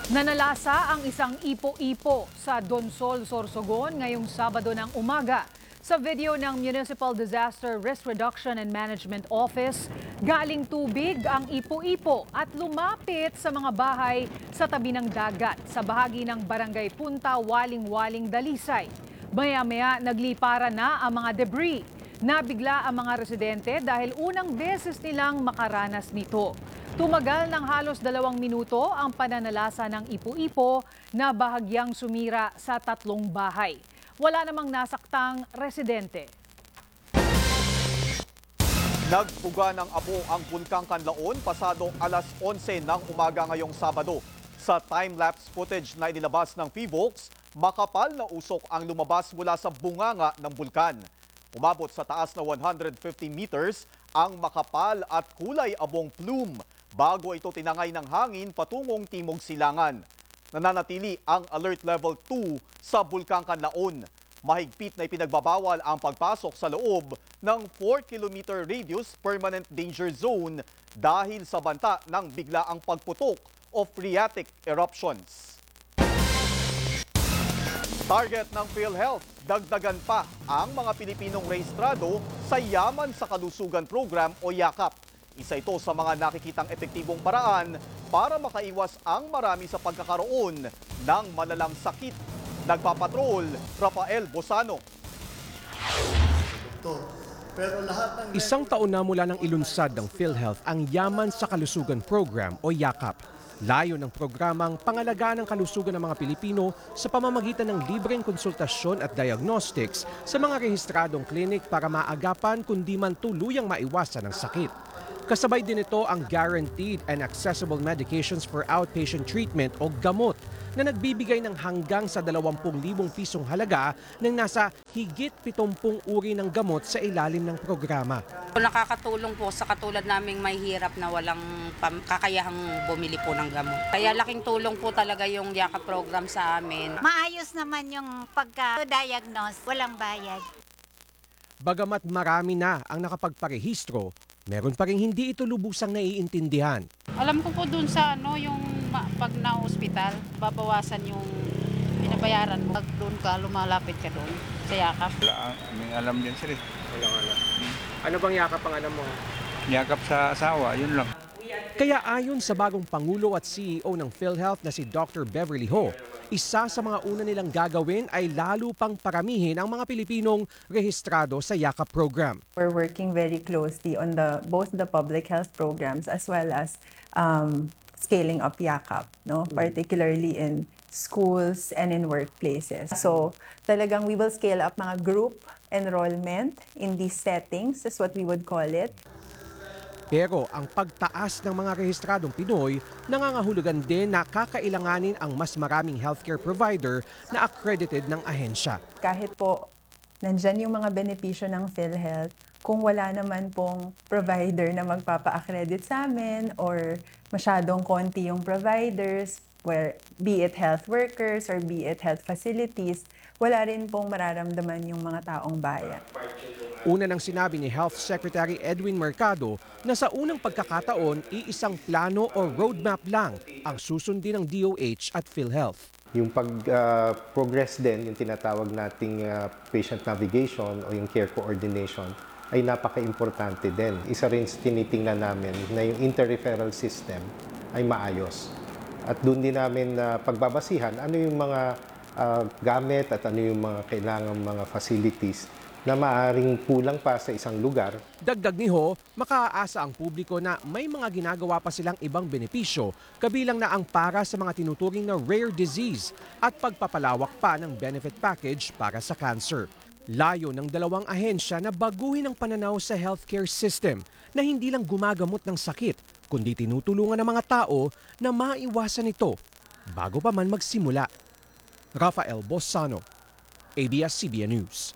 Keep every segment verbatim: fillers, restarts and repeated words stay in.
Nanalasa ang isang ipo-ipo sa Donsol, Sorsogon ngayong Sabado ng umaga. Sa video ng Municipal Disaster Risk Reduction and Management Office, galing tubig ang ipo-ipo at lumapit sa mga bahay sa tabi ng dagat sa bahagi ng Barangay Punta, Waling-Waling, Dalisay. Maya-maya nagliparan na ang mga debris. Nabigla ang mga residente dahil unang beses nilang makaranas nito. Tumagal ng halos dalawang minuto ang pananalasa ng ipo-ipo na bahagyang sumira sa tatlong bahay. Wala namang nasaktang residente. Nagbuga ng abo ang Bulkang Kanlaon pasado alas onse ng umaga ngayong Sabado. Sa time-lapse footage na inilabas ng PHIVOLCS, makapal na usok ang lumabas mula sa bunganga ng bulkan. Umabot sa taas na one hundred fifty meters ang makapal at kulay abong plume bago ito tinangay ng hangin patungong Timog Silangan. Nananatili ang Alert Level two sa Bulkang Kanlaon. Mahigpit na ipinagbabawal ang pagpasok sa loob ng four kilometer radius permanent danger zone dahil sa banta ng biglaang pagputok o phreatic eruptions. Target ng PhilHealth, dagdagan pa ang mga Pilipinong rehistrado sa Yaman sa Kalusugan Program o YAKAP. Isa ito sa mga nakikitang epektibong paraan para makaiwas ang marami sa pagkakaroon ng malalang sakit. Nagpapatrol, Rafael Bosano. Isang taon na mula nang ilunsad ng PhilHealth ang Yaman sa Kalusugan Program o YAKAP. Layo ng programang pangalagaan ng kalusugan ng mga Pilipino sa pamamagitan ng libreng konsultasyon at diagnostics sa mga rehistradong klinik para maagapan kundi man tuluyang maiwasan ang sakit. Kasabay din ito ang Guaranteed and Accessible Medications for Outpatient Treatment o GAMOT na nagbibigay ng hanggang sa dalawampu libong pisong halaga ng nasa higit pitongpung uri ng gamot sa ilalim ng programa. Nakakatulong po sa katulad naming may hirap na walang kakayahang bumili po ng gamot. Kaya laking tulong po talaga yung YAKAP program sa amin. Maayos naman yung pagka-diagnose, walang bayad. Bagamat marami na ang nakapagparehistro, meron pa rin hindi ito lubusang naiintindihan. Alam ko po dun sa ano, yung pag na-hospital, babawasan yung binabayaran mo. Pag doon ka, lumalapit ka doon sa YAKAP. Wala, may alam din sir eh. Walang alam. Ano bang YAKAP ang alam mo? Yakap sa asawa, yun lang. Kaya ayon sa bagong Pangulo at C E O ng PhilHealth na si Doctor Beverly Ho, isa sa mga una nilang gagawin ay lalo pang paramihin ang mga Pilipinong rehistrado sa YAKAP program. We're working very closely on the both the public health programs as well as um, scaling up YAKAP, no? Particularly in schools and in workplaces. So talagang we will scale up mga group enrollment in these settings, is what we would call it. Pero ang pagtaas ng mga rehistradong Pinoy nangangahulugan din na kakailanganin ang mas maraming healthcare provider na accredited ng ahensya. Kahit po nandyan yung mga benepisyo ng PhilHealth, kung wala naman pong provider na magpapa-accredit sa amin or masyadong konti yung providers, where be it health workers or be it health facilities, wala rin pong mararamdaman yung mga taong bayan. Una nang sinabi ni Health Secretary Edwin Mercado na sa unang pagkakataon, iisang plano o roadmap lang ang susundin ng D O H at PhilHealth. Yung pag-progress uh, din, yung tinatawag nating uh, patient navigation o yung care coordination ay napaka-importante din. Isa rin tinitingnan namin na yung inter-referral system ay maayos. At doon din namin uh, pagbabasihan ano yung mga uh, gamit at ano yung mga kailangang mga facilities na maaaring kulang pa sa isang lugar. Dagdag ni Ho, makaaasa ang publiko na may mga ginagawa pa silang ibang benepisyo, kabilang na ang para sa mga tinuturing na rare disease at pagpapalawak pa ng benefit package para sa cancer. Layo ng dalawang ahensya na baguhin ang pananaw sa healthcare system na hindi lang gumagamot ng sakit, kundi tinutulungan ng mga tao na maiwasan ito bago pa man magsimula. Rafael Bosano, A B S C B N News.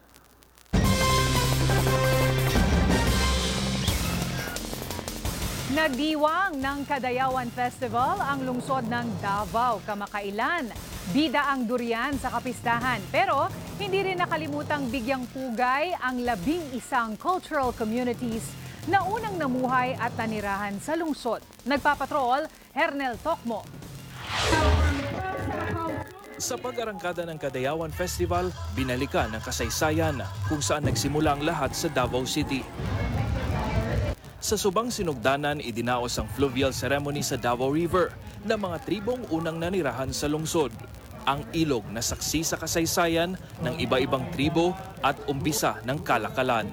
Nagdiwang ng Kadayawan Festival ang lungsod ng Davao kamakailan. Bida ang durian sa kapistahan, pero hindi rin nakalimutang bigyang pugay ang labing isang cultural communities na unang namuhay at nanirahan sa lungsod. Nagpapatrol, Hernel Tokmo. Sa pag-arangkada ng Kadayawan Festival, binalikan ang kasaysayan kung saan nagsimula ang lahat sa Davao City. Sa Subang Sinugdanan, idinaos ang fluvial ceremony sa Davao River na mga tribong unang nanirahan sa lungsod. Ang ilog na saksi sa kasaysayan ng iba-ibang tribo at umpisa ng kalakalan.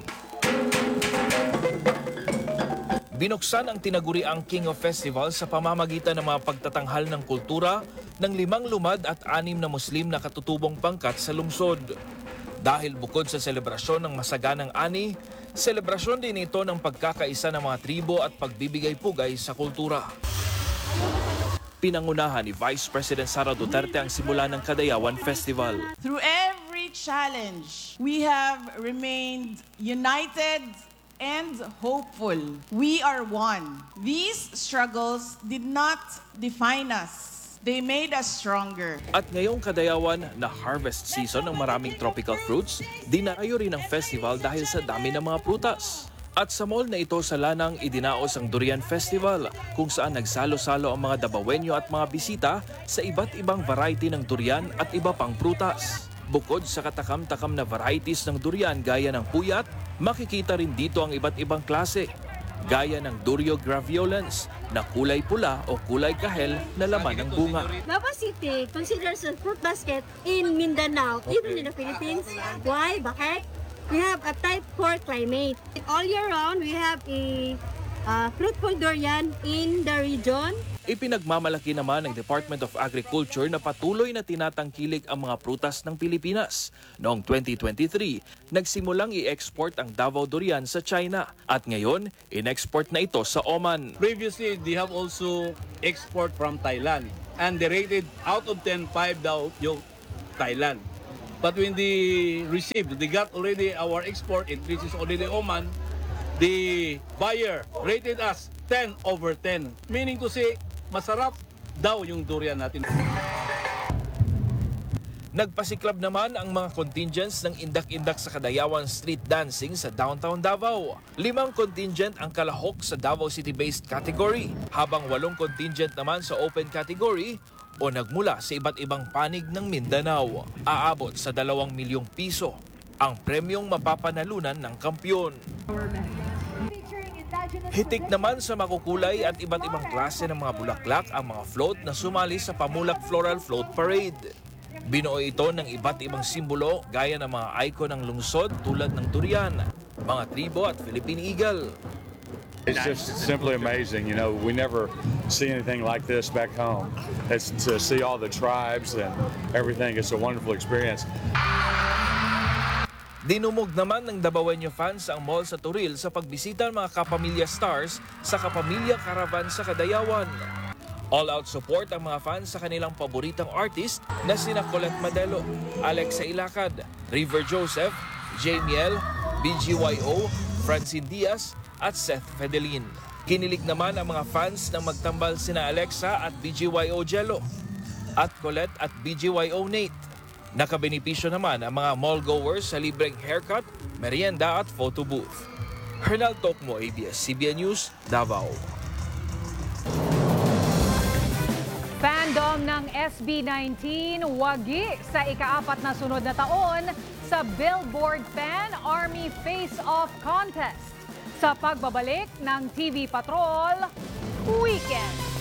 Binuksan ang tinaguriang King of Festival sa pamamagitan ng mga pagtatanghal ng kultura ng limang lumad at anim na Muslim na katutubong pangkat sa lungsod. Dahil bukod sa selebrasyon ng masaganang ani, selebrasyon din ito ng pagkakaisa ng mga tribo at pagbibigay pugay sa kultura. Pinangunahan ni Vice President Sara Duterte ang simula ng Kadayawan Festival. Through every challenge, we have remained united and hopeful. We are one. These struggles did not define us. They made us stronger. At ngayong Kadayawan na harvest season ng maraming tropical fruits, dinarayo rin ang festival dahil sa dami ng mga prutas. At sa mall na ito sa Lanang, idinaos ang Durian Festival kung saan nagsalo-salo ang mga Dabawenyo at mga bisita sa iba't ibang variety ng durian at iba pang prutas. Bukod sa katakam-takam na varieties ng durian gaya ng puyat, makikita rin dito ang iba't ibang klase, gaya ng Durio graveolens na kulay pula o kulay kahel na laman ng bunga. Davao City considers a fruit basket in Mindanao, even in the Philippines. Why? Bakit? We have a type four climate. All year round, we have a uh, fruitful durian in the region. Ipinagmamalaki naman ng Department of Agriculture na patuloy na tinatangkilik ang mga prutas ng Pilipinas. Noong twenty twenty-three, nagsimulang i-export ang Davao Durian sa China at ngayon, in-export na ito sa Oman. Previously, they have also export from Thailand and they rated out of ten, five daw yung Thailand. But when they received, they got already our export, it reaches already Oman, the buyer rated us ten over ten, meaning to say, masarap daw yung durian natin. Nagpasiklab naman ang mga contingents ng indak-indak sa Kadayawan street dancing sa downtown Davao. Limang contingent ang kalahok sa Davao City-based category, habang walong contingent naman sa open category o nagmula sa iba't ibang panig ng Mindanao. Aabot sa dalawang milyong piso ang premyong mapapanalunan ng kampyon. Hitik naman sa makukulay at iba't ibang klase ng mga bulaklak ang mga float na sumali sa Pamulak Floral Float Parade. Binuo ito ng iba't ibang simbolo gaya ng mga icon ng lungsod tulad ng durian, mga tribo at Philippine Eagle. It's just simply amazing. You know, we never see anything like this back home. It's to see all the tribes and everything. It's a wonderful experience. Dinumog naman ng Dabawenyo fans ang mall sa Turil sa pagbisita ng mga Kapamilya Stars sa Kapamilya Caravan sa Kadayawan. All-out support ang mga fans sa kanilang paboritang artist na sina Colette Madelo, Alexa Ilacad, River Joseph, Jamiel, B G Y O, Francine Diaz at Seth Fedelin. Kinilig naman ang mga fans na magtambal sina Alexa at B G Y O Jello at Colette at B G Y O Nate. Nakabenepisyo naman ang mga mall-goers sa libreng haircut, merienda at photo booth. Hernal Tokmo, A B S C B N News, Davao. Fandom ng S B nineteen wagi sa ikaapat na sunod na taon sa Billboard Fan Army Face-Off Contest sa pagbabalik ng T V Patrol Weekend.